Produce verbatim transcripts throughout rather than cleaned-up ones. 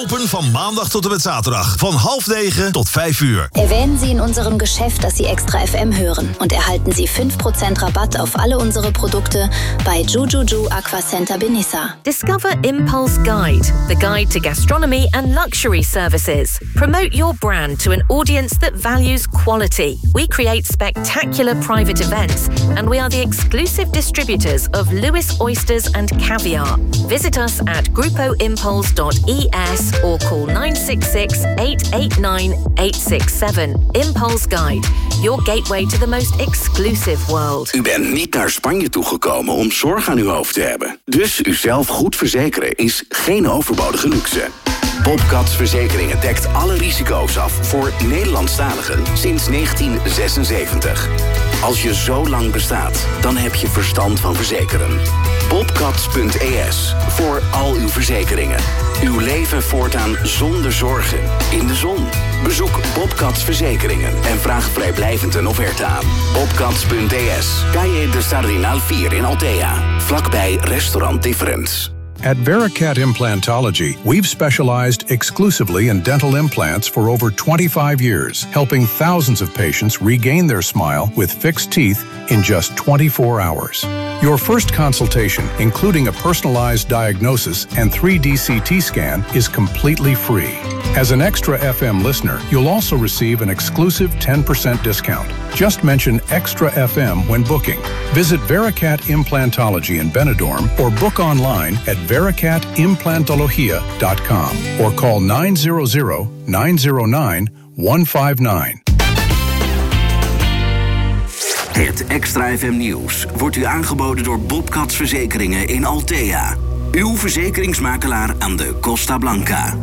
Open van maandag tot en met zaterdag. Van half negen tot vijf uur. Erwähnen Sie in unserem Geschäft, dass Sie Extra F M hören und erhalten Sie fünf Prozent Rabatt auf alle unsere Produkte bei Jujuju Aquacenter Benissa. Discover Impulse Guide, the guide to gastronomy and luxury services. Promote your brand to an audience that values quality. We create spectacular private events and we are the exclusive distributors of Lewis Oysters and Caviar. Visit us at grupo impulse dot e s or call nine six six, eight eight nine, eight six seven. Impulse Guide, your gateway to the most exclusive world. U bent niet naar Spanje toegekomen om zorg aan uw hoofd te hebben. Dus uzelf goed verzekeren is geen overbodige luxe. Bobcats Verzekeringen dekt alle risico's af voor Nederlandstaligen sinds negentien zesenzeventig. Als je zo lang bestaat, dan heb je verstand van verzekeren. Bobcats punt e s voor al uw verzekeringen. Uw leven voortaan zonder zorgen. In de zon. Bezoek Bobcats Verzekeringen en vraag vrijblijvend een offerte aan. Bobcats punt e s, Calle de Sardinal vier in Altea. Vlakbij Restaurant Difference. At Vericat Implantology, we've specialized exclusively in dental implants for over twenty-five years, helping thousands of patients regain their smile with fixed teeth in just twenty-four hours. Your first consultation, including a personalized diagnosis and three D C T scan, is completely free. As an Extra F M listener, you'll also receive an exclusive ten percent discount. Just mention Extra F M when booking. Visit Vericat Implantology in Benidorm or book online at vericat implantologia dot com or call nine hundred, nine oh nine, one five nine. Het Extra F M nieuws wordt u aangeboden door Bobcats Verzekeringen in Altea. Uw verzekeringsmakelaar aan de Costa Blanca.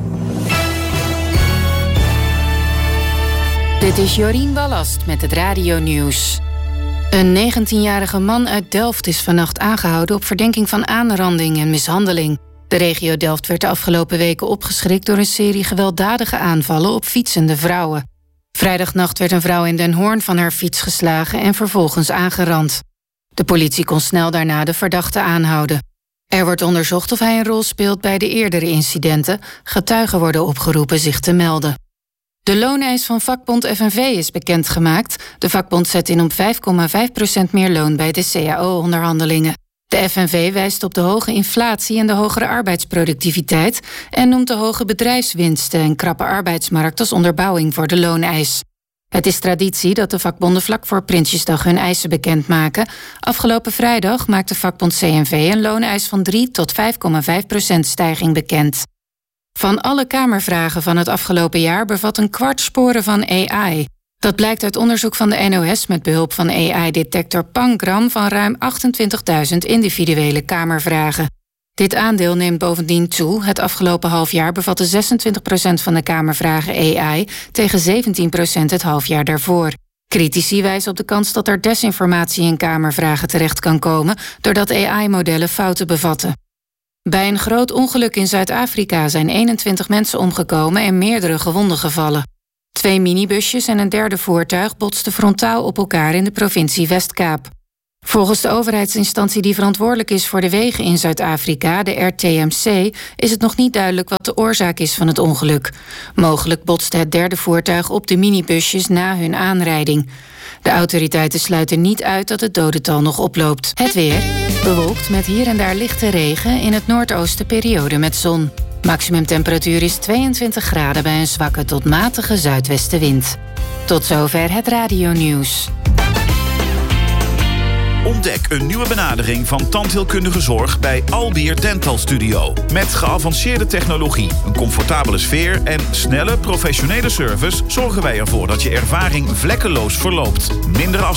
Dit is Jorien Ballast met het radionieuws. Een negentienjarige man uit Delft is vannacht aangehouden op verdenking van aanranding en mishandeling. De regio Delft werd de afgelopen weken opgeschrikt door een serie gewelddadige aanvallen op fietsende vrouwen. Vrijdagnacht werd een vrouw in Den Hoorn van haar fiets geslagen en vervolgens aangerand. De politie kon snel daarna de verdachte aanhouden. Er wordt onderzocht of hij een rol speelt bij de eerdere incidenten. Getuigen worden opgeroepen zich te melden. De looneis van vakbond F N V is bekendgemaakt. De vakbond zet in op vijf komma vijf procent meer loon bij de C A O-onderhandelingen. De F N V wijst op de hoge inflatie en de hogere arbeidsproductiviteit en noemt de hoge bedrijfswinsten en krappe arbeidsmarkt als onderbouwing voor de looneis. Het is traditie dat de vakbonden vlak voor Prinsjesdag hun eisen bekendmaken. Afgelopen vrijdag maakte vakbond C N V een looneis van drie tot vijf komma vijf procent stijging bekend. Van alle Kamervragen van het afgelopen jaar bevat een kwart sporen van A I. Dat blijkt uit onderzoek van de N O S met behulp van A I-detector Pangram van ruim achtentwintigduizend individuele Kamervragen. Dit aandeel neemt bovendien toe. Het afgelopen halfjaar bevatte zesentwintig procent van de Kamervragen A I tegen zeventien procent het halfjaar daarvoor. Critici wijzen op de kans dat er desinformatie in Kamervragen terecht kan komen doordat A I-modellen fouten bevatten. Bij een groot ongeluk in Zuid-Afrika zijn eenentwintig mensen omgekomen en meerdere gewonden gevallen. Twee minibusjes en een derde voertuig botsten frontaal op elkaar in de provincie West-Kaap. Volgens de overheidsinstantie die verantwoordelijk is voor de wegen in Zuid-Afrika, de R T M C, is het nog niet duidelijk wat de oorzaak is van het ongeluk. Mogelijk botste het derde voertuig op de minibusjes na hun aanrijding. De autoriteiten sluiten niet uit dat het dodental nog oploopt. Het weer. Bewolkt met hier en daar lichte regen, in het noordoosten periode met zon. Maximumtemperatuur is tweeëntwintig graden bij een zwakke tot matige zuidwestenwind. Tot zover het radionieuws. Ontdek een nieuwe benadering van tandheelkundige zorg bij Albier Dental Studio. Met geavanceerde technologie, een comfortabele sfeer en snelle professionele service zorgen wij ervoor dat je ervaring vlekkeloos verloopt. Minder afstand